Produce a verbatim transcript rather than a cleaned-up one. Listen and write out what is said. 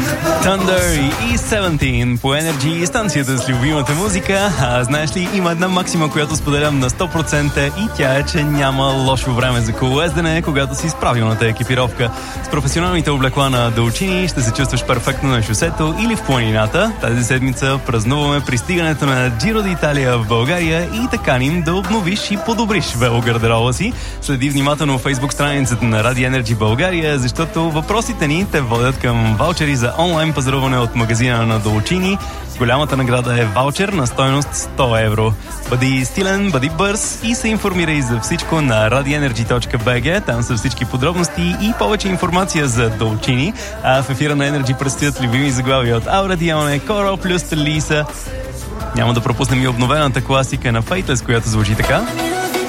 Thunder и седемнайсет по Energy, станцията с любимата музика. А, знаеш ли, има една максима, която споделям на сто процента и тя е, че няма лошо време за колоездене, когато си с правилната екипировка. С професионалните облекла на Dolcini ще се чувстваш перфектно на шосето или в планината. Тази седмица празнуваме пристигането на Giro d'Italia в България и те каним да обновиш и подобриш велогардероба си. Следи внимателно в фейсбук страницата на Radio Energy България, защото въпросите ни те водят към ваучери за онлайн пазаруване от магазина на Dolcini. Голямата награда е ваучер на стойност сто евро. Бъди стилен, бъди бърз и се информирай за всичко на радиоенерджи точка би джи. Там са всички подробности и повече информация за Dolcini. А в ефира на Energy предстоят любими заглавия от Аура Дионе, Коро плюс Лиса. Няма да пропуснем и обновената класика на Faithless, която звучи така.